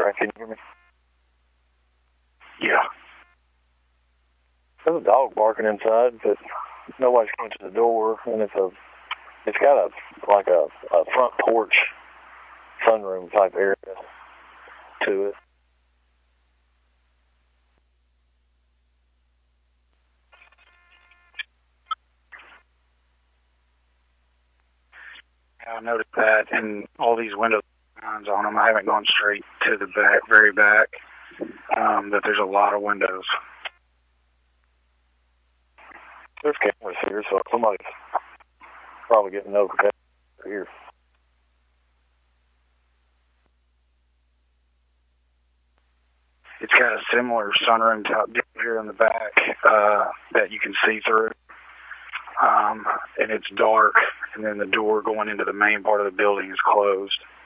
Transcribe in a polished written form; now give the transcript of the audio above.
Brian, can you hear me? Yeah. There's a dog barking inside, but nobody's coming to the door, and it's got a front porch, sunroom type area to it. I noticed that, and all these windows on them. I haven't gone straight to the back, very back, but there's a lot of windows. There's cameras here, so somebody's probably getting notifications here. It's got a similar sunroom top deal here in the back that you can see through, and it's dark, and then the door going into the main part of the building is closed.